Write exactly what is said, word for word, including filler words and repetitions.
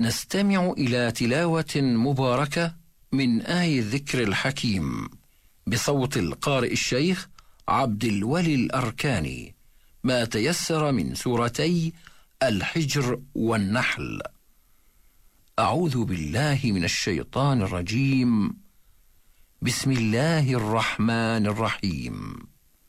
نستمع إلى تلاوة مباركة من آية الذكر الحكيم بصوت القارئ الشيخ عبد الولي الأركاني، ما تيسر من سورتي الحجر والنحل. أعوذ بالله من الشيطان الرجيم. بسم الله الرحمن الرحيم.